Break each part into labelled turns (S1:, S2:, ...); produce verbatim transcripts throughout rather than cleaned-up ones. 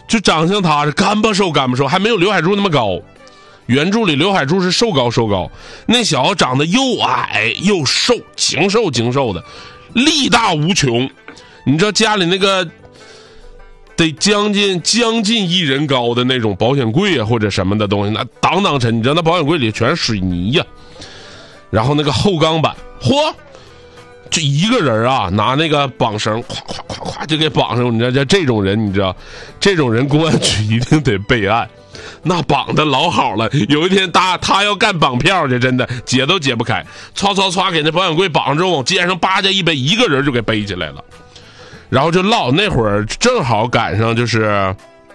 S1: 就长相他是干巴瘦干巴瘦，还没有刘海柱那么高。原著里刘海柱是瘦高瘦高，那小子长得又矮又瘦，精瘦精瘦的，力大无穷。你知道家里那个得将近将近一人高的那种保险柜啊或者什么的东西，那当当沉，你知道那保险柜里全是水泥呀、啊。然后那个后钢板，嚯！就一个人啊，拿那个绑绳，咵咵咵咵就给绑上。你知道，这种人，你知道，这种人公安局一定得备案。那绑的老好了，有一天他他要干绑票去，真的解都解不开，唰唰唰给那保险柜绑上之后，往街上叭家一背，一个人就给背起来了。然后就唠，那会儿正好赶上就是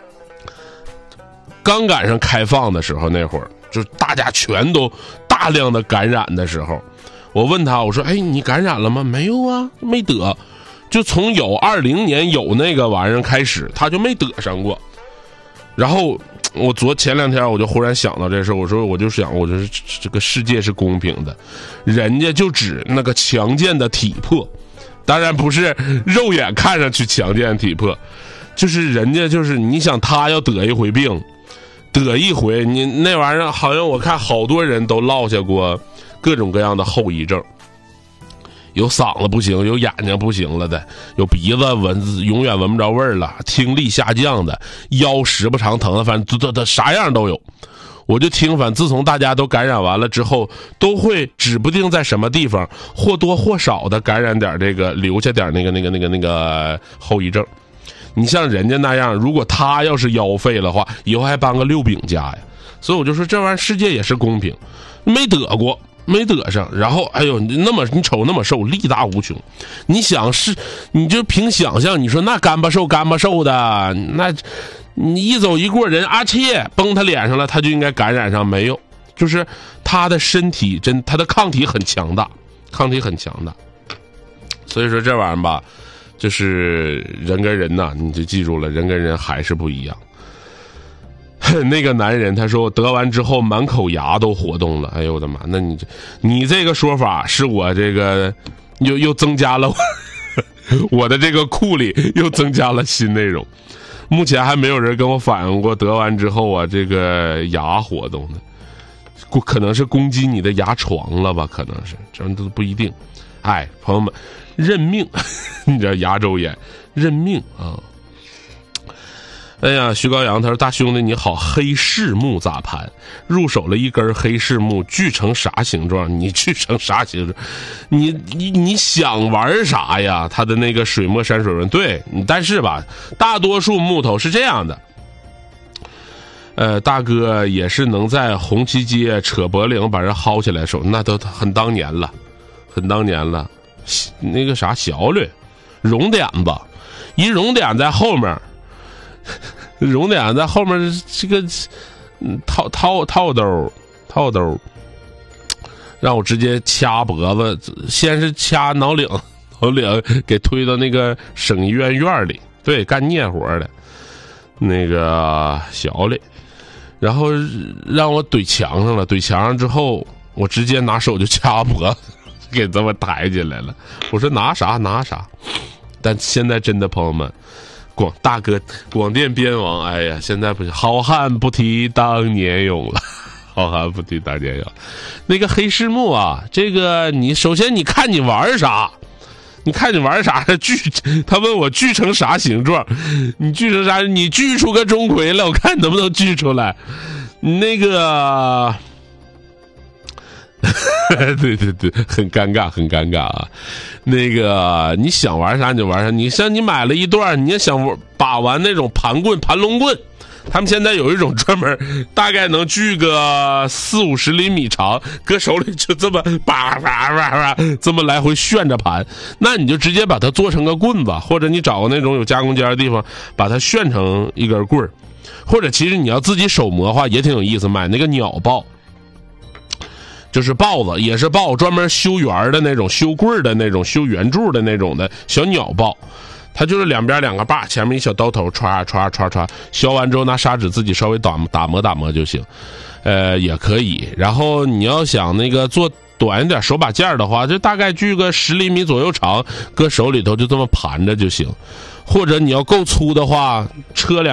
S1: 刚赶上开放的时候，那会儿就大家全都大量的感染的时候。我问他，我说：“哎，你感染了吗？”没有啊，没得。就从有二零年有那个玩意儿开始，他就没得上过。然后我昨前两天我就忽然想到这事，我说我就想，我说这个世界是公平的，人家就指那个强健的体魄，当然不是肉眼看上去强健的体魄，就是人家就是你想他要得一回病，得一回你那玩意儿，好像我看好多人都落下过。各种各样的后遗症，有嗓子不行，有眼睛不行了的，有鼻子闻永远闻不着味儿了，听力下降的，腰时不常疼的，反正都都啥样都有。我就听，反正自从大家都感染完了之后，都会指不定在什么地方或多或少的感染点这个，留下点那个那个那个那个后遗症。你像人家那样，如果他要是腰废的话，以后还搬个六饼家呀。所以我就说，这玩意儿世界也是公平，没得过。没得上，然后哎呦，你那么你瞅那么瘦，力大无穷。你想是，你就凭想象，你说那干巴瘦干巴瘦的，那你一走一过人，阿切崩他脸上了，他就应该感染上，没有，就是他的身体真，他的抗体很强大，抗体很强大。所以说这玩意儿吧，就是人跟人呐，你就记住了，人跟人还是不一样。那个男人他说得完之后满口牙都活动了，哎呦我的妈！那你这你这个说法是我这个又又增加了我, 我的这个库里又增加了新内容。目前还没有人跟我反映过得完之后啊这个牙活动的，可能是攻击你的牙床了吧，可能是这都不一定。哎，朋友们，认命，你知道牙周炎认命啊。哎呀，徐高阳他说大兄弟你好，黑柿木咋盘？入手了一根黑柿木，锯成啥形状？你锯成啥形状？你你你想玩啥呀？他的那个水墨山水纹，对，但是吧，大多数木头是这样的。呃，大哥也是能在红旗街扯脖领把人薅起来手，那都很当年了，很当年了。那个啥小吕，熔点子，一熔点在后面。熔点在后面，这个套套套兜套兜，让我直接掐脖子，先是掐脑领，脑领给推到那个省医院院里，对，干孽活的，那个小磊，然后让我怼墙上了，怼墙上之后，我直接拿手就掐脖子，给他们抬起来了。我说拿啥拿啥，但现在真的朋友们。广大哥，广电边王，哎呀，现在不是好汉不提当年勇了，好汉不提当年勇。那个黑柿木啊，这个你首先你看你玩啥，你看你玩啥锯，他问我锯成啥形状，你锯成啥？你锯出个钟馗来，我看你能不能锯出来。那个。对对对，很尴尬，很尴尬啊！那个你想玩啥你就玩啥，你像你买了一段，你也想把玩那种盘棍、盘龙棍，他们现在有一种专门，大概能锯个四五十厘米长，搁手里就这么叭叭叭叭这么来回旋着盘，那你就直接把它做成个棍子，或者你找个那种有加工间的地方，把它旋成一根棍儿，或者其实你要自己手磨的话也挺有意思，买那个鸟刨。就是刨子，也是刨，专门修圆的那种，修棍的那种，修圆柱的那种的小鸟刨，它就是两边两个把，前面一小刀头，歘歘歘歘，削完之后拿砂纸自己稍微打打磨打磨就行，呃，也可以。然后你要想那个做短一点手把件的话，就大概锯个十厘米左右长，搁手里头就这么盘着就行。或者你要够粗的话，车两。